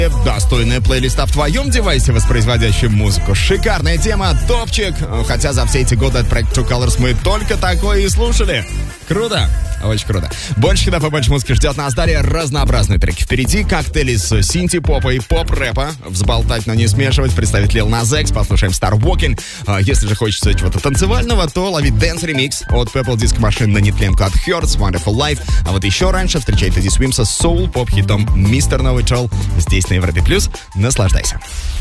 Достойная плейлиста в твоем девайсе, воспроизводящем музыку. Шикарная тема, топчик. Хотя за все эти годы от проекта Two Colors мы только такое и слушали. Круто, очень круто. Больше хитов и больше музыки ждет нас далее. Разнообразные треки впереди. Коктейли с синти-попа и поп-рэпа. Взболтать, но не смешивать. Представит Lil Nas X. Послушаем Star Walking. Если же хочется чего-то танцевального, то лови Dance Remix от Purple Disco Machine на нетленку от Hurts, Wonderful Life. А вот еще раньше встречай Teddy Swims с соул-поп-хитом Mr. Know It All. Здесь на Европе Плюс. Наслаждайся.